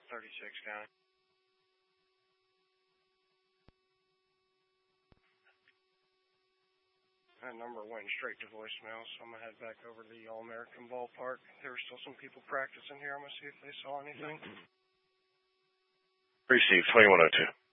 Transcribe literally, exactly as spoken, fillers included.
thirty-six County. That number went straight to voicemail, so I'm going to head back over to the All-American Ballpark. There were still some people practicing here. I'm going to see if they saw anything. Received twenty-one oh two.